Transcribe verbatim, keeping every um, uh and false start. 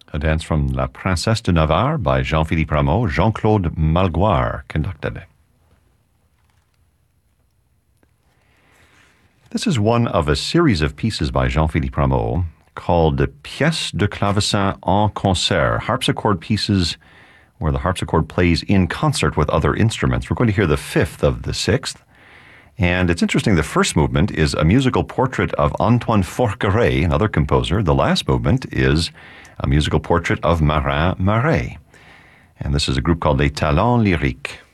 A dance from La Princesse de Navarre by Jean-Philippe Rameau. Jean-Claude Malgoire conducted. This is one of a series of pieces by Jean-Philippe Rameau called Pièces de clavecin en concert, harpsichord pieces where the harpsichord plays in concert with other instruments. We're going to hear the fifth of the sixth. And it's interesting, the first movement is a musical portrait of Antoine Forqueray, another composer. The last movement is a musical portrait of Marin Marais. And this is a group called Les Talents Lyriques.